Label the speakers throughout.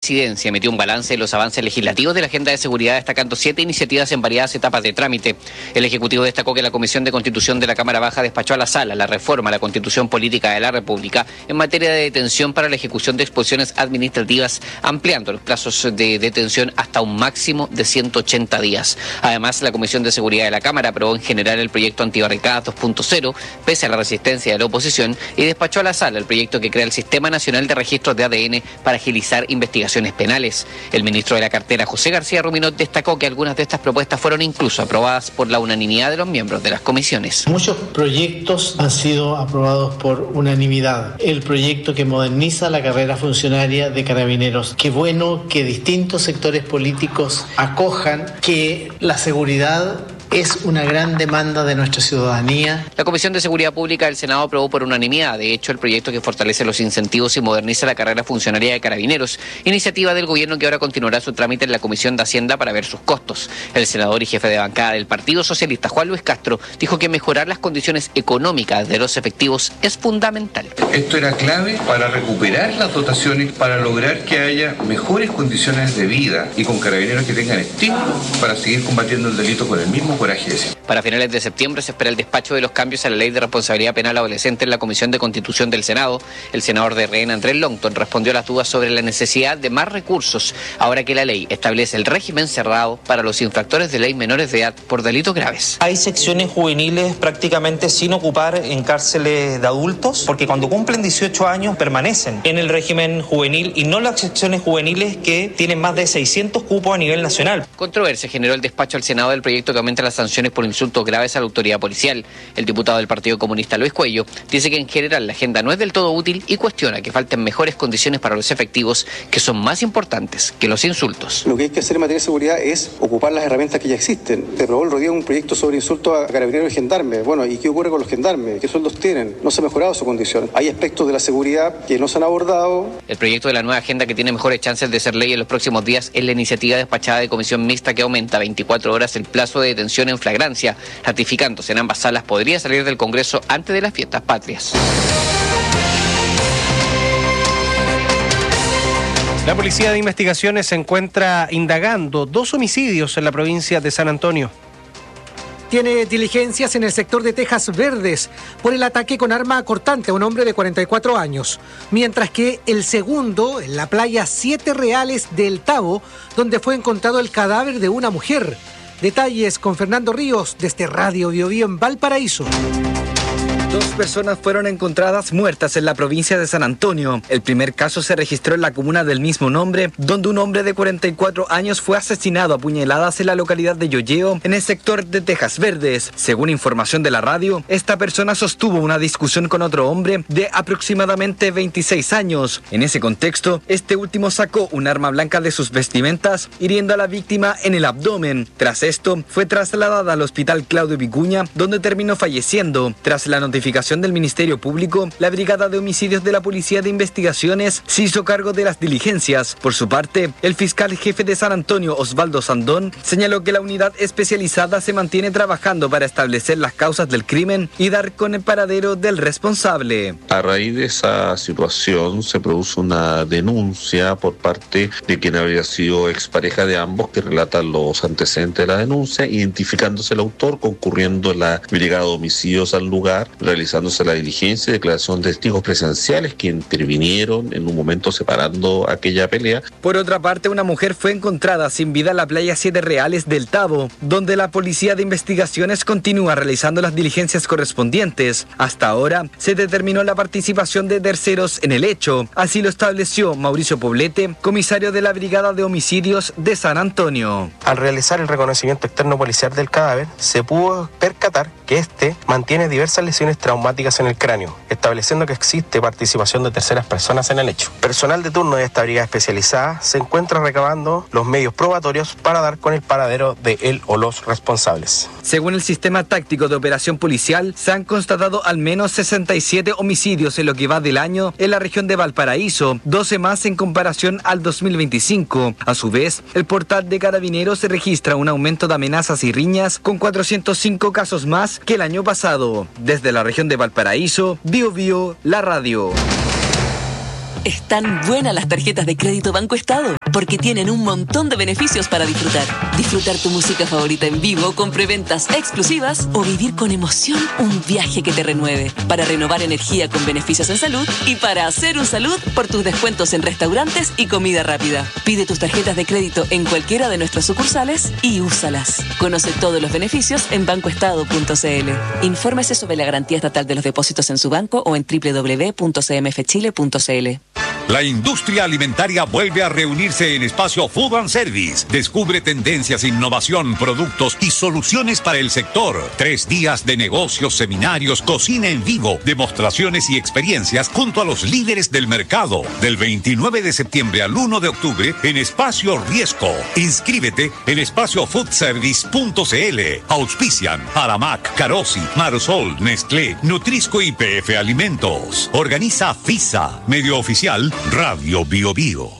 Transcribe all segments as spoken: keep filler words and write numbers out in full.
Speaker 1: presidencia emitió un balance de los avances legislativos de la agenda de seguridad, destacando siete iniciativas en variadas etapas de trámite. El Ejecutivo destacó que la Comisión de Constitución de la Cámara Baja despachó a la Sala la reforma a la Constitución Política de la República en materia de detención para la ejecución de exposiciones administrativas, ampliando los plazos de detención hasta un máximo de ciento ochenta días. Además, la Comisión de Seguridad de la Cámara aprobó en general el proyecto antibarricadas dos punto cero, pese a la resistencia de la oposición, y despachó a la Sala el proyecto que crea el Sistema Nacional de Registros de A D N para agilizar investigaciones penales. El ministro de la cartera, José García Ruminot, destacó que algunas de estas propuestas fueron incluso aprobadas por la unanimidad de los miembros de las comisiones.
Speaker 2: Muchos proyectos han sido aprobados por unanimidad. El proyecto que moderniza la carrera funcionaria de Carabineros. Qué bueno que distintos sectores políticos acojan que la seguridad es una gran demanda de nuestra ciudadanía.
Speaker 1: La Comisión de Seguridad Pública del Senado aprobó por unanimidad, de hecho, el proyecto que fortalece los incentivos y moderniza la carrera funcionaria de Carabineros, iniciativa del gobierno que ahora continuará su trámite en la Comisión de Hacienda para ver sus costos. El senador y jefe de bancada del Partido Socialista, Juan Luis Castro, dijo que mejorar las condiciones económicas de los efectivos es fundamental.
Speaker 3: Esto era clave para recuperar las dotaciones, para lograr que haya mejores condiciones de vida y con carabineros que tengan estímulo para seguir combatiendo el delito con el mismo coraje.
Speaker 1: Para finales de septiembre se espera el despacho de los cambios a la Ley de Responsabilidad Penal Adolescente en la Comisión de Constitución del Senado. El senador de R N, Andrés Longton, respondió a las dudas sobre la necesidad de más recursos, ahora que la ley establece el régimen cerrado para los infractores de ley menores de edad por delitos graves.
Speaker 4: Hay secciones juveniles prácticamente sin ocupar en cárceles de adultos, porque cuando cumplen dieciocho años permanecen en el régimen juvenil y no las secciones juveniles que tienen más de seiscientos cupos a nivel nacional.
Speaker 1: Controversia generó el despacho al Senado del proyecto que aumenta las sanciones por insultos graves a la autoridad policial. El diputado del Partido Comunista, Luis Cuello, dice que en general la agenda no es del todo útil y cuestiona que falten mejores condiciones para los efectivos, que son más importantes que los insultos.
Speaker 5: Lo que hay que hacer en materia de seguridad es ocupar las herramientas que ya existen. Se aprobó el otro día un proyecto sobre insultos a carabineros y gendarmes. Bueno, ¿y qué ocurre con los gendarmes? ¿Qué sueldos tienen? No se ha mejorado su condición. Hay aspectos de la seguridad que no se han abordado.
Speaker 1: El proyecto de la nueva agenda que tiene mejores chances de ser ley en los próximos días es la iniciativa despachada de comisión mixta que aumenta a veinticuatro horas el plazo de detención en flagrancia. Ratificándose en ambas salas, podría salir del Congreso antes de las fiestas patrias.
Speaker 6: La Policía de Investigaciones se encuentra indagando dos homicidios en la provincia de San Antonio.
Speaker 7: Tiene diligencias en el sector de Tejas Verdes por el ataque con arma cortante a un hombre de cuarenta y cuatro años, mientras que el segundo en la playa Siete Reales del Tabo, donde fue encontrado el cadáver de una mujer. Detalles con Fernando Ríos desde Radio Biobío en Valparaíso.
Speaker 8: Dos personas fueron encontradas muertas en la provincia de San Antonio. El primer caso se registró en la comuna del mismo nombre, donde un hombre de cuarenta y cuatro años fue asesinado a puñaladas en la localidad de Yoyeo, en el sector de Tejas Verdes. Según información de la radio, esta persona sostuvo una discusión con otro hombre de aproximadamente veintiséis años. En ese contexto, este último sacó un arma blanca de sus vestimentas, hiriendo a la víctima en el abdomen. Tras esto, fue trasladada al hospital Claudio Vicuña, donde terminó falleciendo. Tras la notificación del Ministerio Público, la Brigada de Homicidios de la Policía de Investigaciones se hizo cargo de las diligencias. Por su parte, el fiscal jefe de San Antonio, Osvaldo Sandón, señaló que la unidad especializada se mantiene trabajando para establecer las causas del crimen y dar con el paradero del responsable.
Speaker 9: A raíz de esa situación se produce una denuncia por parte de quien habría sido expareja de ambos, que relata los antecedentes de la denuncia, identificándose el autor, concurriendo la Brigada de Homicidios al lugar, realizándose la diligencia y declaración de testigos presenciales que intervinieron en un momento separando aquella pelea.
Speaker 8: Por otra parte, una mujer fue encontrada sin vida en la playa Siete Reales del Tabo, donde la Policía de Investigaciones continúa realizando las diligencias correspondientes. Hasta ahora se determinó la participación de terceros en el hecho. Así lo estableció Mauricio Poblete, comisario de la Brigada de Homicidios de San Antonio.
Speaker 10: Al realizar el reconocimiento externo policial del cadáver, se pudo percatar que este mantiene diversas lesiones traumáticas en el cráneo, estableciendo que existe participación de terceras personas en el hecho. Personal de turno de esta brigada especializada se encuentra recabando los medios probatorios para dar con el paradero de él o los responsables.
Speaker 8: Según el Sistema Táctico de Operación Policial, se han constatado al menos sesenta y siete homicidios en lo que va del año en la región de Valparaíso, doce más en comparación al dos mil veinticinco. A su vez, el portal de Carabineros registra un aumento de amenazas y riñas con cuatrocientos cinco casos más que el año pasado. Desde la región de Valparaíso, Bio Bio, la radio.
Speaker 11: Están buenas las tarjetas de crédito Banco Estado. porque tienen un montón de beneficios para disfrutar. Disfrutar tu música favorita en vivo con preventas exclusivas o vivir con emoción un viaje que te renueve. Para renovar energía con beneficios en salud y para hacer un salud por tus descuentos en restaurantes y comida rápida. Pide tus tarjetas de crédito en cualquiera de nuestras sucursales y úsalas. Conoce todos los beneficios en bancoestado punto c l. Infórmese sobre la garantía estatal de los depósitos en su banco o en doble u doble u doble u punto c m f chile punto c l.
Speaker 12: La industria alimentaria vuelve a reunirse en Espacio Food and Service. Descubre tendencias, innovación, productos y soluciones para el sector. Tres días de negocios, seminarios, cocina en vivo, demostraciones y experiencias junto a los líderes del mercado. Del veintinueve de septiembre al uno de octubre en Espacio Riesco. Inscríbete en espacio food service punto c l. Auspician Aramac, Carosi, Marsol, Nestlé, Nutrisco y P F Alimentos. Organiza FISA, medio oficial Radio Bio Bio.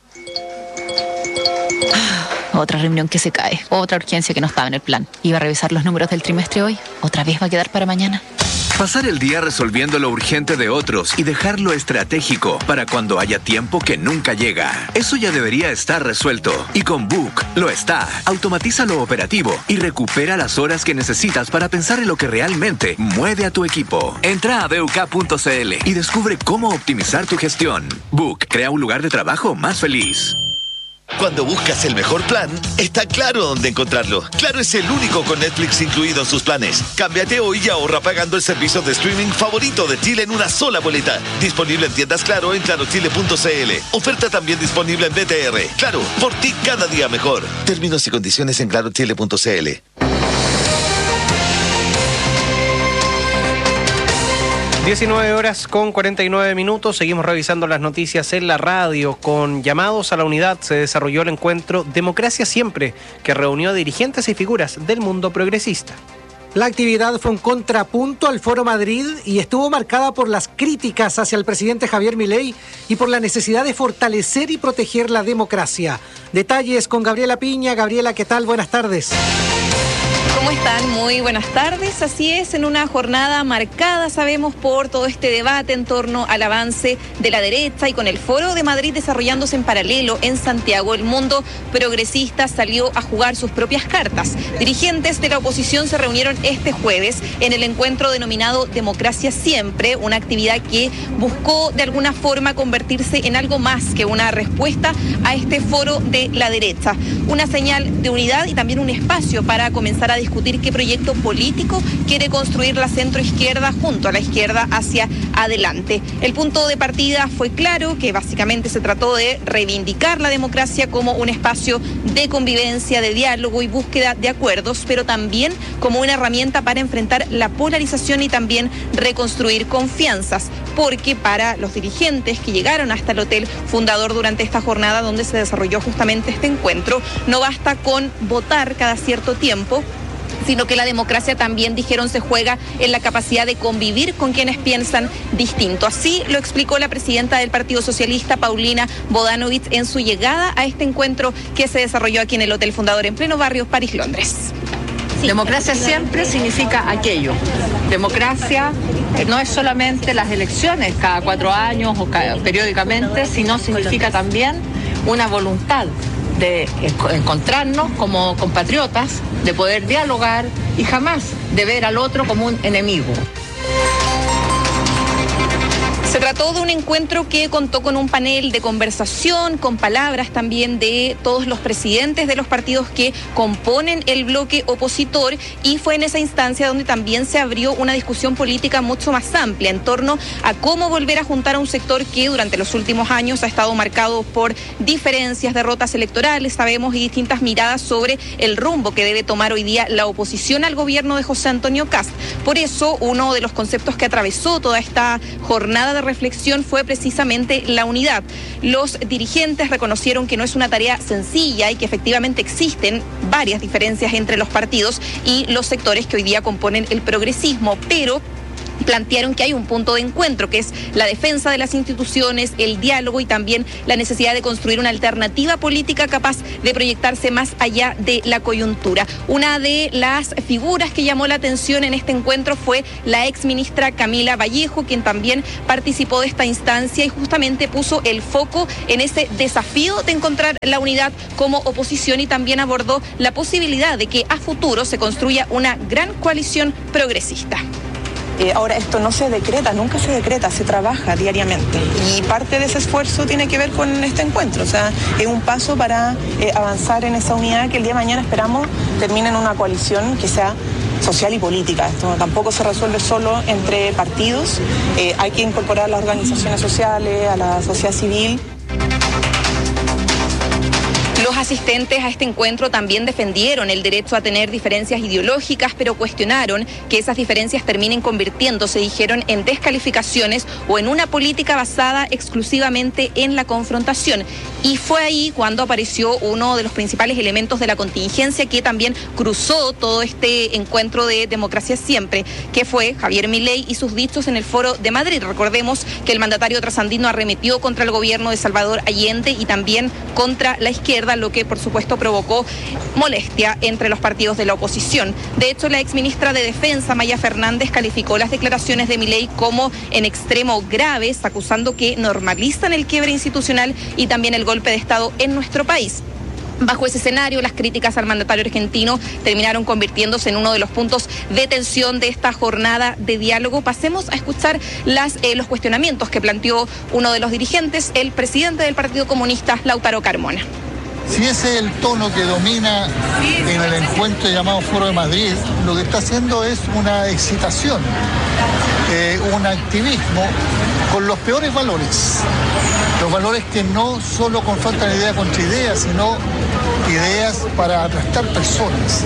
Speaker 13: Otra reunión que se cae, otra urgencia que no estaba en el plan. Iba a revisar los números del trimestre hoy, otra vez va a quedar para mañana.
Speaker 14: Pasar el día resolviendo lo urgente de otros y dejar lo estratégico para cuando haya tiempo que nunca llega. Eso ya debería estar resuelto. Y con Book lo está. Automatiza lo operativo y recupera las horas que necesitas para pensar en lo que realmente mueve a tu equipo. Entra a b u k punto c l y descubre cómo optimizar tu gestión. Book crea un lugar de trabajo más feliz.
Speaker 15: Cuando buscas el mejor plan, está Claro dónde encontrarlo. Claro es el único con Netflix incluido en sus planes. Cámbiate hoy y ahorra pagando el servicio de streaming favorito de Chile en una sola boleta. Disponible en tiendas Claro en claro chile punto c l. Oferta también disponible en B T R. Claro, por ti cada día mejor. Términos y condiciones en claro chile punto c l.
Speaker 6: diecinueve horas con cuarenta y nueve minutos, seguimos revisando las noticias en la radio. Con llamados a la unidad se desarrolló el encuentro Democracia Siempre, que reunió a dirigentes y figuras del mundo progresista.
Speaker 7: La actividad fue un contrapunto al Foro Madrid y estuvo marcada por las críticas hacia el presidente Javier Milei y por la necesidad de fortalecer y proteger la democracia. Detalles con Gabriela Piña. Gabriela, ¿qué tal? Buenas tardes.
Speaker 16: ¿Cómo están? Muy buenas tardes. Así es, en una jornada marcada, sabemos, por todo este debate en torno al avance de la derecha y con el Foro de Madrid desarrollándose en paralelo en Santiago, el mundo progresista salió a jugar sus propias cartas. Dirigentes de la oposición se reunieron este jueves en el encuentro denominado Democracia Siempre, una actividad que buscó de alguna forma convertirse en algo más que una respuesta a este foro de la derecha. Una señal de unidad y también un espacio para comenzar a discutir qué proyecto político quiere construir la centroizquierda junto a la izquierda hacia adelante. El punto de partida fue claro, que básicamente se trató de reivindicar la democracia como un espacio de convivencia, de diálogo y búsqueda de acuerdos, pero también como una herramienta para enfrentar la polarización y también reconstruir confianzas, porque para los dirigentes que llegaron hasta el Hotel Fundador durante esta jornada donde se desarrolló justamente este encuentro, no basta con votar cada cierto tiempo, sino que la democracia también, dijeron, se juega en la capacidad de convivir con quienes piensan distinto. Así lo explicó la presidenta del Partido Socialista, Paulina Bodanovich, en su llegada a este encuentro que se desarrolló aquí en el Hotel Fundador en pleno barrio París, Londres.
Speaker 17: Sí. Democracia siempre significa aquello. Democracia no es solamente las elecciones cada cuatro años o cada, periódicamente, sino significa también una voluntad de encontrarnos como compatriotas, de poder dialogar y jamás de ver al otro como un enemigo.
Speaker 16: Se trató de un encuentro que contó con un panel de conversación, con palabras también de todos los presidentes de los partidos que componen el bloque opositor, y fue en esa instancia donde también se abrió una discusión política mucho más amplia en torno a cómo volver a juntar a un sector que durante los últimos años ha estado marcado por diferencias, derrotas electorales, sabemos, y distintas miradas sobre el rumbo que debe tomar hoy día la oposición al gobierno de José Antonio Kast. Por eso, uno de los conceptos que atravesó toda esta jornada de reflexión fue precisamente la unidad. Los dirigentes reconocieron que no es una tarea sencilla y que efectivamente existen varias diferencias entre los partidos y los sectores que hoy día componen el progresismo, pero plantearon que hay un punto de encuentro, que es la defensa de las instituciones, el diálogo y también la necesidad de construir una alternativa política capaz de proyectarse más allá de la coyuntura. Una de las figuras que llamó la atención en este encuentro fue la exministra Camila Vallejo, quien también participó de esta instancia y justamente puso el foco en ese desafío de encontrar la unidad como oposición y también abordó la posibilidad de que a futuro se construya una gran coalición progresista.
Speaker 18: Eh, ahora, esto no se decreta, nunca se decreta, se trabaja diariamente y parte de ese esfuerzo tiene que ver con este encuentro, o sea, es un paso para eh, avanzar en esa unidad que el día de mañana esperamos termine en una coalición que sea social y política. Esto tampoco se resuelve solo entre partidos, eh, hay que incorporar a las organizaciones sociales, a la sociedad civil.
Speaker 16: Los asistentes a este encuentro también defendieron el derecho a tener diferencias ideológicas, pero cuestionaron que esas diferencias terminen convirtiéndose, dijeron, en descalificaciones o en una política basada exclusivamente en la confrontación. Y fue ahí cuando apareció uno de los principales elementos de la contingencia que también cruzó todo este encuentro de Democracia Siempre, que fue Javier Milei y sus dichos en el Foro de Madrid. Recordemos que el mandatario trasandino arremetió contra el gobierno de Salvador Allende y también contra la izquierda, lo que por supuesto provocó molestia entre los partidos de la oposición. De hecho, la exministra de Defensa, Maya Fernández, calificó las declaraciones de Milei como en extremo graves, acusando que normalizan el quiebre institucional y también el golpe de Estado en nuestro país. Bajo ese escenario, las críticas al mandatario argentino terminaron convirtiéndose en uno de los puntos de tensión de esta jornada de diálogo. Pasemos a escuchar las, eh, los cuestionamientos que planteó uno de los dirigentes, el presidente del Partido Comunista, Lautaro Carmona.
Speaker 19: Si ese es el tono que domina en el encuentro llamado Foro de Madrid, lo que está haciendo es una excitación, eh, un activismo con los peores valores. Los valores que no solo confrontan idea contra idea, sino ideas para aplastar personas.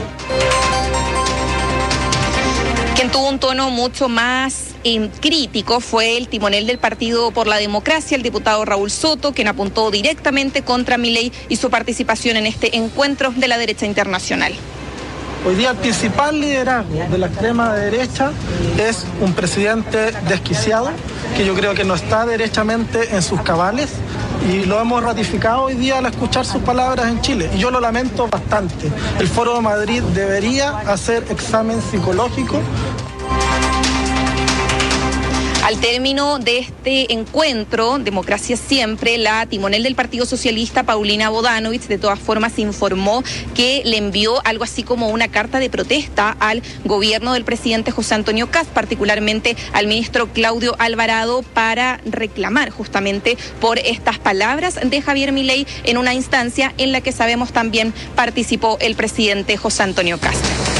Speaker 16: Quien tuvo un tono mucho más eh, crítico fue el timonel del Partido por la Democracia, el diputado Raúl Soto, quien apuntó directamente contra Milei y su participación en este encuentro de la derecha internacional.
Speaker 20: Hoy día el principal liderazgo de la extrema derecha es un presidente desquiciado, que yo creo que no está derechamente en sus cabales, y lo hemos ratificado hoy día al escuchar sus palabras en Chile, y yo lo lamento bastante. El Foro de Madrid debería hacer examen psicológico.
Speaker 16: Al término de este encuentro, Democracia Siempre, la timonel del Partido Socialista, Paulina Bodanovich, de todas formas informó que le envió algo así como una carta de protesta al gobierno del presidente José Antonio Kast, particularmente al ministro Claudio Alvarado, para reclamar justamente por estas palabras de Javier Milei en una instancia en la que sabemos también participó el presidente José Antonio Kast.